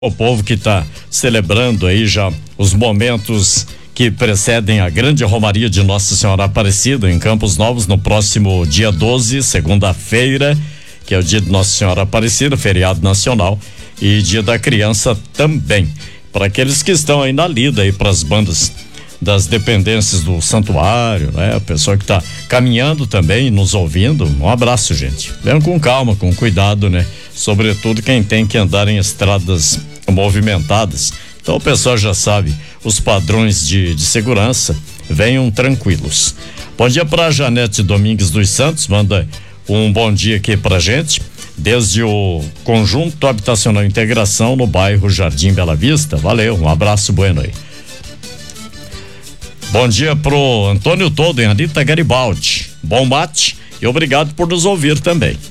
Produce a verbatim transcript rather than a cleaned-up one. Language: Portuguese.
O povo que está celebrando aí já os momentos que precedem a grande romaria de Nossa Senhora Aparecida em Campos Novos no próximo dia doze, segunda-feira, que é o dia de Nossa Senhora Aparecida, feriado nacional, e dia da criança também. Para aqueles que estão aí na lida aí para as bandas das dependências do santuário, né? A pessoa que está caminhando também, nos ouvindo, um abraço, gente. Venham com calma, com cuidado, né? Sobretudo quem tem que andar em estradas movimentadas. Então o pessoal já sabe os padrões de, de segurança. Venham tranquilos. Bom dia para Janete Domingues dos Santos, manda um bom dia aqui pra gente, desde o Conjunto Habitacional Integração no bairro Jardim Bela Vista. Valeu, um abraço, bueno aí. Bom dia pro Antônio Todo em Anita Garibaldi. Bom mate e obrigado por nos ouvir também.